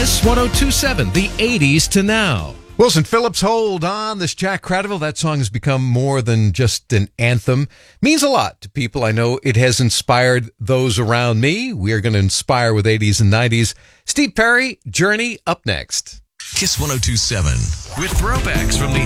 Kiss 102.7, the 80s to now. Wilson Phillips, Hold On. This Jack Cradaville, that song has become more than just an anthem. Means a lot to people. I know it has inspired those around me. We are going to inspire with 80s and 90s. Steve Perry, Journey, up next. Kiss 102.7 with throwbacks from the